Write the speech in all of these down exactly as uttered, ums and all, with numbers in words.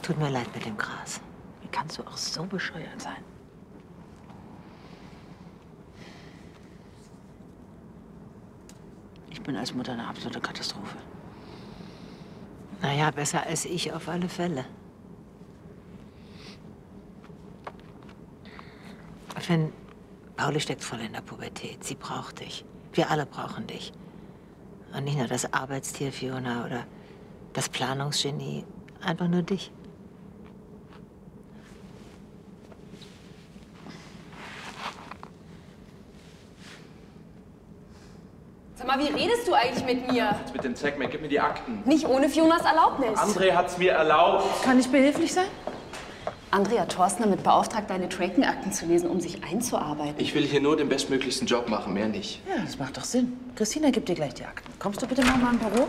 Tut mir leid mit dem Gras. Wie kannst du auch so bescheuert sein? Ich bin als Mutter eine absolute Katastrophe. Naja, besser als ich auf alle Fälle. Finn, Pauli steckt voll in der Pubertät. Sie braucht dich. Wir alle brauchen dich. Und nicht nur das Arbeitstier Fiona oder das Planungsgenie. Einfach nur dich. Sag mal, wie redest du eigentlich mit mir? Jetzt mit dem Zackman, gib mir die Akten. Nicht ohne Fionas Erlaubnis. André hat's mir erlaubt. Kann ich behilflich sein? Andrea Thorsten damit beauftragt, deine Tracking-Akten zu lesen, um sich einzuarbeiten. Ich will hier nur den bestmöglichsten Job machen, mehr nicht. Ja, das macht doch Sinn. Christina gibt dir gleich die Akten. Kommst du bitte mal in mein Büro?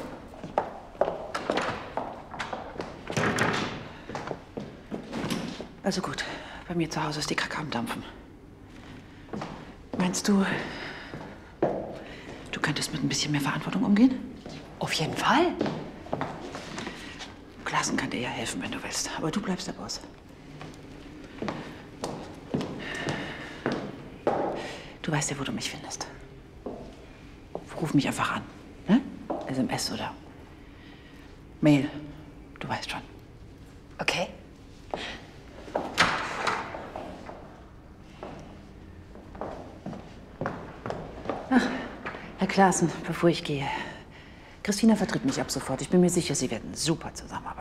Also gut, bei mir zu Hause ist die Kacke am Dampfen. Meinst du, du könntest mit ein bisschen mehr Verantwortung umgehen? Auf jeden Fall. Klaassen kann dir ja helfen, wenn du willst. Aber du bleibst der Boss. Du weißt ja, wo du mich findest. Ruf mich einfach an. Ne? S M S oder Mail. Du weißt schon. Okay. Ach, Herr Klaassen, bevor ich gehe. Christina vertritt mich ab sofort. Ich bin mir sicher, Sie werden super zusammenarbeiten.